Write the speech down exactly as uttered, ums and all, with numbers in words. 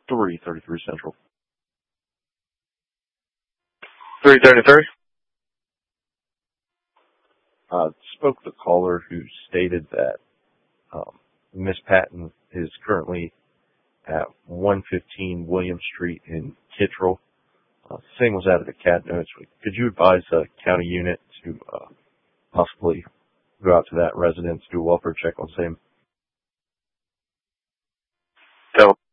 three thirty-three Central. three thirty-three? Uh, spoke to the caller who stated that um, Miss Patton is currently at one fifteen William Street in Kittrell. Uh, same was out of the C A D notes. Could you advise a county unit to uh, possibly go out to that residence, do a welfare check on same? So